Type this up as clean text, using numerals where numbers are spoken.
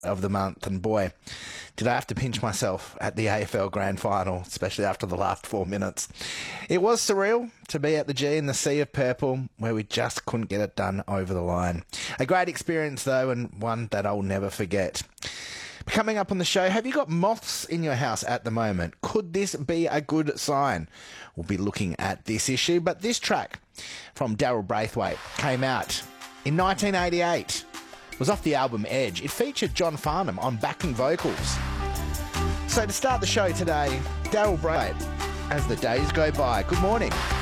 of the month, and boy, did I have to pinch myself at the AFL Grand Final, especially after the last 4 minutes. It was surreal to be at the G in the sea of purple, where we just couldn't get it done over the line. A great experience, though, and one that I'll never forget. Coming up on the show, have you got moths in your house at the moment? Could this be a good sign? We'll be looking at this issue, but this track from Daryl Braithwaite came out in 1988. It was off the album Edge. It featured John Farnham on backing vocals. So to start the show today, Daryl Braithwaite, As the Days Go By. Good morning.